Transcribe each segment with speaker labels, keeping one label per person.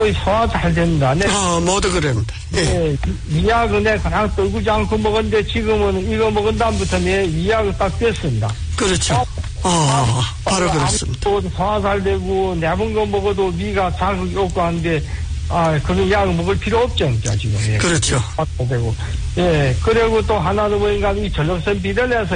Speaker 1: 소화 잘 됩니다. 네.
Speaker 2: 모두 그럽니다.
Speaker 1: 네. 위약은 그냥 떨구지 않고 먹었는데 지금은 이거 먹은 다음부터 내 위약이 딱 됐습니다.
Speaker 2: 그렇죠. 바로 그렇습니다.
Speaker 1: 소화 잘 되고 남은 거 먹어도 위가 자극이 없고 하는데 그런 약을 먹을 필요 없죠, 진짜 지금. 예.
Speaker 2: 그렇죠.
Speaker 1: 되고. 예. 그리고 또 하나 더 보니까 이 전력선 비대해서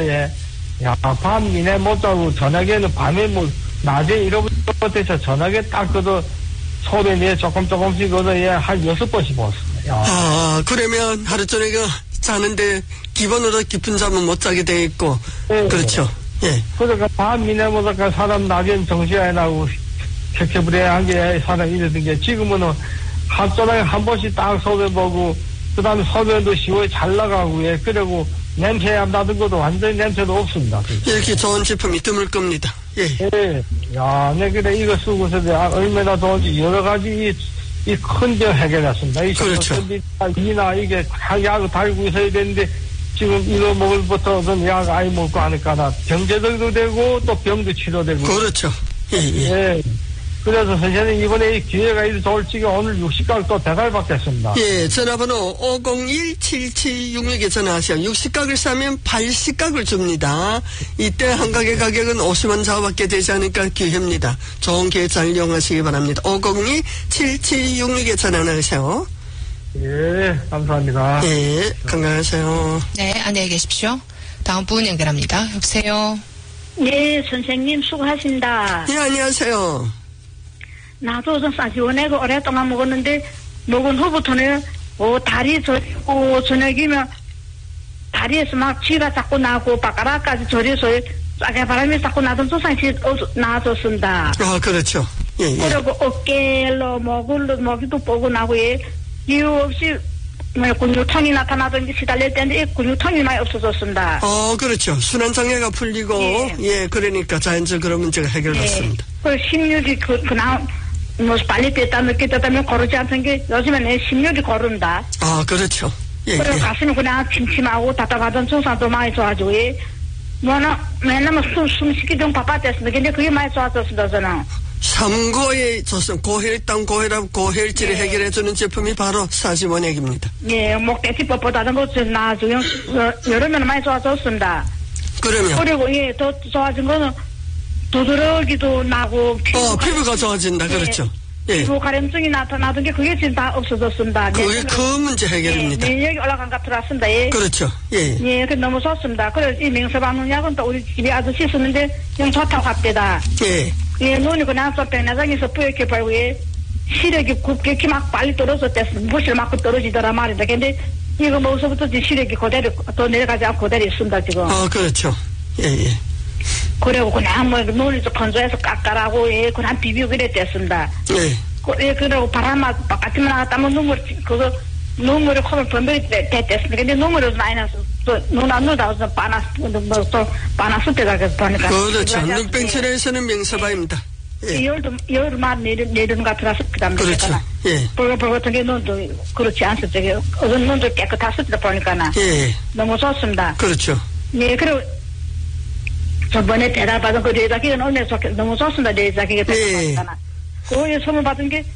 Speaker 1: 밤 이내 못 자고 저녁에는 밤에 낮에 이러부터 저녁에 딱 소변에 조금씩 한 6번씩 먹었습니다.
Speaker 2: 그러면 하루 종일 자는데 기본으로 깊은 잠은 못 자게 돼 있고. 네. 그렇죠. 예.
Speaker 1: 그러니까 밤 이내 보다가 사람 낮에는 정신이 안 나고 켜켜부레한 게 사람이 이랬던 게 지금은 한꺼번에 한 번씩 딱 소변 보고 그 다음에 소변도 시원히 잘 나가고 그리고 냄새 안 나던 것도 완전히 냄새도 없습니다.
Speaker 2: 이렇게 좋은 제품이 드물 겁니다. 예.
Speaker 1: 네. 야, 그래 이거 쓰고서 얼마나 좋은지 여러 가지 이 큰 점 해결했습니다.
Speaker 2: 그렇죠.
Speaker 1: 이나 이게 약을 달고 있어야 되는데 지금 이거 먹을부터는 약 아예 먹고 하니까 경제적도 되고 또 병도 치료되고.
Speaker 2: 그렇죠. 예.
Speaker 1: 예. 그래서 선생님 이번에 이 기회가 좋을지가 오늘 60각 또 배달받겠습니다.
Speaker 2: 예, 전화번호 501-7766에 전화하세요. 60각을 사면 80각을 줍니다. 이때 한 각의 가격은 50원 좌우밖에 되지 않으니까 기회입니다. 좋은 기회 잘 이용하시기 바랍니다. 502-7766에 전화하세요.
Speaker 1: 예, 감사합니다.
Speaker 2: 예, 건강하세요.
Speaker 3: 네, 안녕히 계십시오. 다음 분 연결합니다. 여보세요.
Speaker 4: 네, 선생님 수고하신다.
Speaker 2: 예, 안녕하세요.
Speaker 4: 나도 좀 싸지원하고 오랫동안 먹었는데 먹은 후부터는 다리 저리고 저녁이면 다리에서 막 쥐가 자꾸 나고 바깥까지 저려서 싸게 바람이 자꾸 나던 조상시 나아졌습니다.
Speaker 2: 그렇죠. 예.
Speaker 4: 그리고 어깨로 목이도 뽀고 나고 이유 없이 근육통이 나타나든지 시달릴 때인데 이 근육통이 많이 없어졌습니다.
Speaker 2: 그렇죠. 순환장애가 풀리고 예, 그러니까 자연적 그런 문제가 해결됐습니다.
Speaker 4: 그 심률이 그냥 빨리 뗐다 늦게 뗐다면 거르지 않던 게 요즘에 내 심률이 거른다.
Speaker 2: 그렇죠. 예.
Speaker 4: 그리고 가슴이 그냥 침침하고 답답하던 증상도 많이 좋아지고 맨날 숨쉬기 좀 바빴댔습니다. 근데 그게 많이 좋아졌습니다. 저는.
Speaker 2: 삼고에 좋습니다. 고혈당, 고혈압, 고혈질을 해결해주는 제품이 바로 사지원액입니다.
Speaker 4: 예, 목대지 뻣뻣하던 거 나아지고 여름에는 많이 좋아졌습니다.
Speaker 2: 그러면.
Speaker 4: 그리고 더 좋아진 거는 두드러기도 나고
Speaker 2: 피부가 좋아진다. 그렇죠. 예.
Speaker 4: 피부 가려움증이 나타나던 게 그게 지금 다 없어졌습니다.
Speaker 2: 그게 큰 문제 해결입니다.
Speaker 4: 면역이 올라간 것 같았습니다. 예.
Speaker 2: 그렇죠. 예.
Speaker 4: 예, 너무 좋습니다. 그래서 이 명서방약은 또 우리 집에 아저씨 쓰는데 영 좋다고 합니다.
Speaker 2: 예.
Speaker 4: 예, 눈이 그냥 또 백내장에서 뿌옇게 벌고 시력이 굽게 막 빨리 떨어졌댔습니다. 무실 맞고 떨어지더라 말이다. 근데 이거 먹어서부터 시력이 그대로 더 내려가지 않고 그대로 있습니다 지금.
Speaker 2: 그렇죠. 예.
Speaker 4: 그리고 그냥 눈이 좀 건조해서 깎아라고 그냥 비비고 그랬댔습니다.
Speaker 2: 예.
Speaker 4: 그리고 바람만 바깥에만 나갔다면 눈물이 코를 번번이 됐댔습니다. 근데 눈물이 많이 나서 눈 안 누다서 빠났을 때가 보니까.
Speaker 2: 그렇죠. 눈병철에서는 명사바입니다.
Speaker 4: 예. 열만 내리는 것 같았습니다.
Speaker 2: 그렇죠. 예.
Speaker 4: 벌겋은 게 눈도 그렇지 않습니다. 어떤 눈도 깨끗했습니다. 보니까.
Speaker 2: 예.
Speaker 4: 너무 좋습니다.
Speaker 2: 그렇죠.
Speaker 4: 예, 그리고 저번에 대답받은 그 레자기는 오늘 너무 좋습니다. 레자기가 대답받았잖아. 그거에 선물 받은 게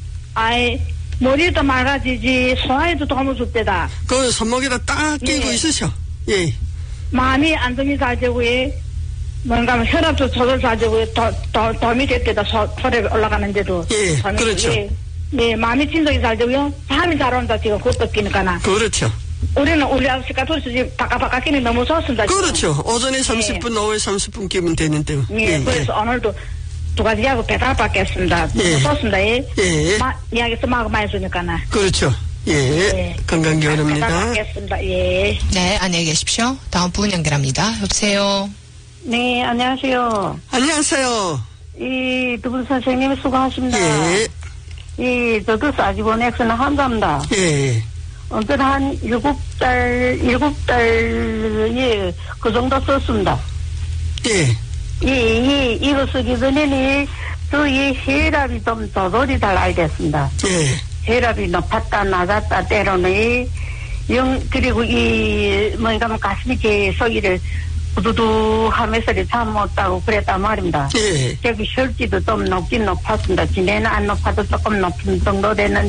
Speaker 4: 머리도 맑아지지 소화에도 도움을 줬대다.
Speaker 2: 그 손목에다 딱 끼고 있으셔. 예.
Speaker 4: 마음이 안정이 잘 되고 뭔가 혈압도 조절 잘 되고 도움이 됐대다. 소리 올라가는데도.
Speaker 2: 예. 그렇죠.
Speaker 4: 예, 마음이 진정이 잘 되고요. 잠이 잘 온다 지금 그것도 끼니까나.
Speaker 2: 그렇죠.
Speaker 4: 우리는 우리 아저씨가 둘이 바깥 끼니 너무 좋습니다.
Speaker 2: 그렇죠. 지금. 오전에 30분, 오후에 30분 끼면 되는데요.
Speaker 4: 예. 그래서 오늘도 두 가지 하고 배달 받겠습니다. 너무 좋습니다. 예. 이야기에서 막 많이 주니까나.
Speaker 2: 그렇죠. 예. 건강 기원합니다.
Speaker 4: 배달 받겠습니다. 예.
Speaker 3: 네, 안녕히 계십시오. 다음 분 연결합니다. 여보세요.
Speaker 4: 네, 안녕하세요.
Speaker 2: 안녕하세요.
Speaker 4: 이 두 분 선생님 수고하십니다.
Speaker 2: 예.
Speaker 4: 저도 사지본 엑스는 한답니다.
Speaker 2: 예.
Speaker 4: 언제나 한 7달, 예, 그 정도 썼습니다.
Speaker 2: 예.
Speaker 4: 이거 쓰기 전에는 이 혈압이 좀 조절이 잘 알게 됐습니다.
Speaker 2: 예.
Speaker 4: 혈압이 높았다, 낮았다, 때로는 그리고 뭔가 가슴이 계속 우두두하면서 잠 못 자고 그랬단 말입니다.
Speaker 2: 예.
Speaker 4: 저기 혈기도 좀 높긴 높았습니다. 지내는 안 높아도 조금 높은 정도 되는